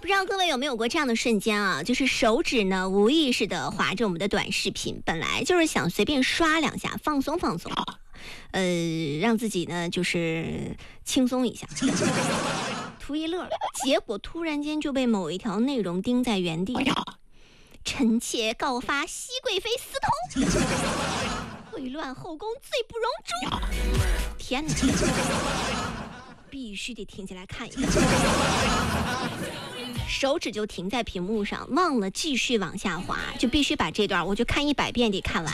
不知道各位有没有过这样的瞬间啊，就是手指呢无意识的划着我们的短视频，本来就是想随便刷两下放松放松，让自己呢就是轻松一下图一乐，结果突然间就被某一条内容盯在原地。臣妾告发熹贵妃私通，秽乱后宫，罪不容诛。天哪，必须得停下来看一看。手指就停在屏幕上，忘了继续往下滑，就必须把这段我就看100遍得看完。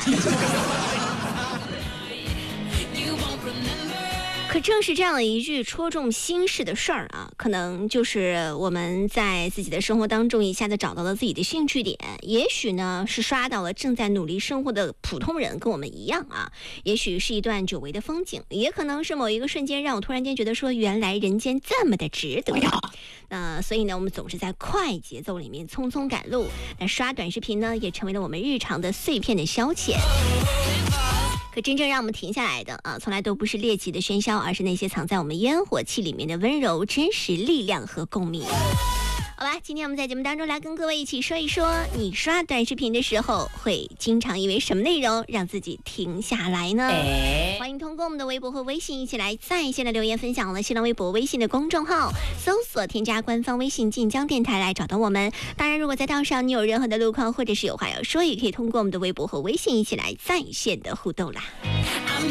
可正是这样的一句戳中心事的事儿啊，可能就是我们在自己的生活当中一下子找到了自己的兴趣点，也许呢是刷到了正在努力生活的普通人跟我们一样啊，也许是一段久违的风景，也可能是某一个瞬间让我突然间觉得说原来人间这么的值得。所以呢我们总是在快节奏里面匆匆赶路，那刷短视频呢也成为了我们日常的碎片的消遣。可真正让我们停下来的啊，从来都不是猎奇的喧嚣，而是那些藏在我们烟火气里面的温柔、真实、力量和共鸣。好吧，今天我们在节目当中来跟各位一起说一说，你刷短视频的时候会经常因为什么内容让自己停下来呢？欢迎通过我们的微博和微信一起来在线的留言分享了新浪微博、微信的公众号，搜索添加官方微信晋江电台来找到我们。当然，如果在道上你有任何的路况或者是有话要说，也可以通过我们的微博和微信一起来在线的互动啦。